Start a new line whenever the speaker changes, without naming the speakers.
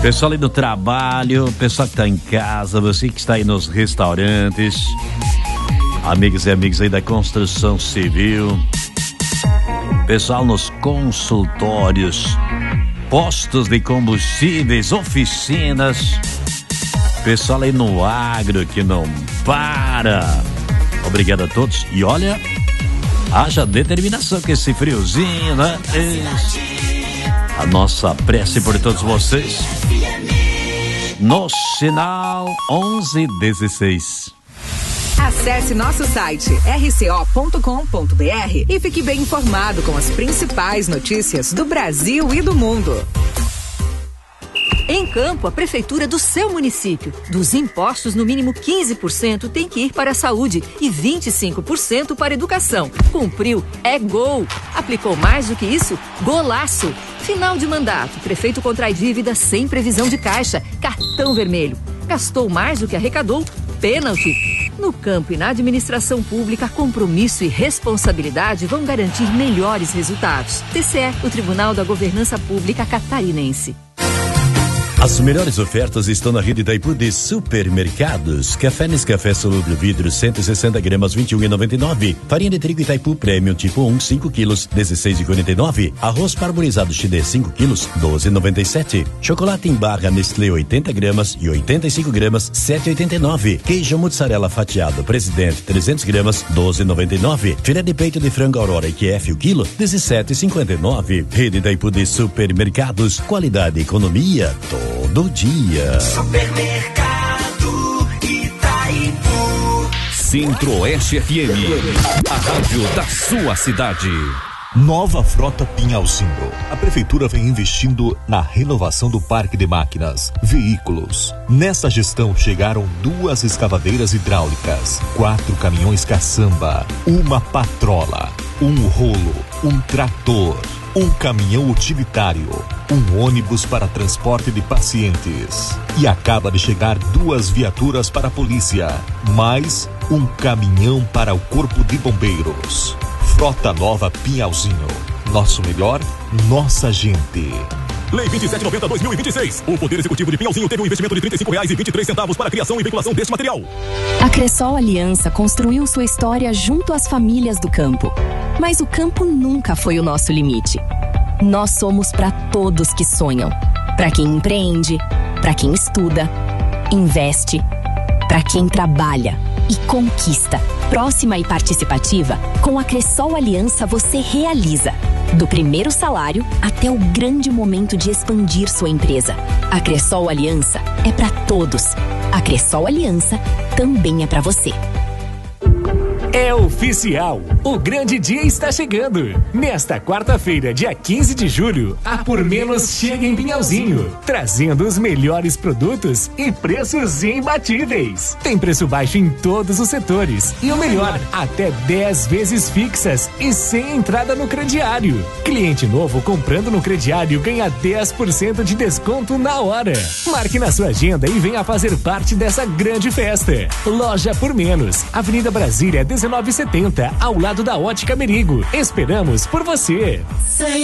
Pessoal aí do trabalho, pessoal que está em casa, você que está aí nos restaurantes, amigos e amigas aí da construção civil, pessoal nos consultórios, postos de combustíveis, oficinas, pessoal aí no agro que não para. Obrigado a todos. E olha, haja determinação com esse friozinho, né? A nossa prece por todos vocês. No sinal 1116.
Acesse nosso site rco.com.br e fique bem informado com as principais notícias do Brasil e do mundo.
Em Campo, a prefeitura do seu município. Dos impostos, no mínimo 15% tem que ir para a saúde e 25% para a educação. Cumpriu, é gol. Aplicou mais do que isso? Golaço. Final de mandato, prefeito contrai dívida sem previsão de caixa. Cartão vermelho. Gastou mais do que arrecadou? Pênalti. No campo e na administração pública, compromisso e responsabilidade vão garantir melhores resultados. TCE, o Tribunal da Governança Pública Catarinense.
As melhores ofertas estão na rede Itaipu de supermercados. Café Nescafé solúvel vidro 160 gramas 21,99. Farinha de trigo Itaipu Premium tipo 1 5 quilos 16,49. Arroz parboilizado Chidê 5 quilos 12,97. Chocolate em barra Nestlé 80 gramas e 85 gramas 7,89. Queijo mussarela fatiado Presidente 300 gramas 12,99. Filé de peito de frango Aurora IQF o quilo 17,59. Rede Itaipu de supermercados, qualidade e economia todo dia.
Supermercado Itaipu.
Centro-Oeste FM, a rádio da sua cidade.
Nova Frota Pinhalzinho. A prefeitura vem investindo na renovação do parque de máquinas, veículos. Nessa gestão chegaram 2 escavadeiras hidráulicas, 4 caminhões caçamba, uma patrola, um rolo, um trator, um caminhão utilitário, um ônibus para transporte de pacientes. E acaba de chegar 2 viaturas para a polícia, mais um caminhão para o Corpo de Bombeiros. Frota Nova Pinhalzinho. Nosso melhor, nossa gente.
Lei 2790/2026. O Poder Executivo de Pinhalzinho teve um investimento de R$ 35,23 para a criação e veiculação deste material.
A Cressol Aliança construiu sua história junto às famílias do campo. Mas o campo nunca foi o nosso limite. Nós somos para todos que sonham. Para quem empreende, para quem estuda, investe, para quem trabalha e conquista. Próxima e participativa, com a Cressol Aliança você realiza. Do primeiro salário até o grande momento de expandir sua empresa. A Cressol Aliança é para todos. A Cressol Aliança também é para você.
É oficial! O grande dia está chegando! Nesta quarta-feira, dia 15 de julho, a Por Menos chega em Pinhalzinho, trazendo os melhores produtos e preços imbatíveis. Tem preço baixo em todos os setores e o melhor, até 10 vezes fixas e sem entrada no crediário. Cliente novo comprando no crediário ganha 10% de desconto na hora. Marque na sua agenda e venha fazer parte dessa grande festa. Loja Por Menos, Avenida Brasília 1970, ao lado da Ótica Merigo. Esperamos por você.